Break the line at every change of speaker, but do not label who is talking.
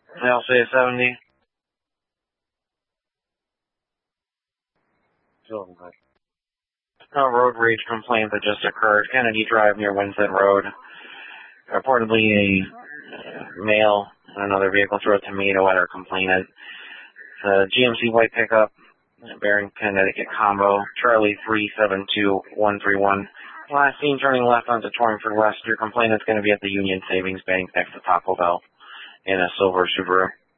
I'll say 70. A road rage complaint that just occurred. Kennedy Drive near Winston Road. Reportedly a male in another vehicle threw a tomato at our complainant. GMC white pickup, bearing Connecticut combo, Charlie 372131. Last seen turning left onto Torringford West. Your complainant's going to be at the Union Savings Bank next to Taco Bell in a silver Subaru.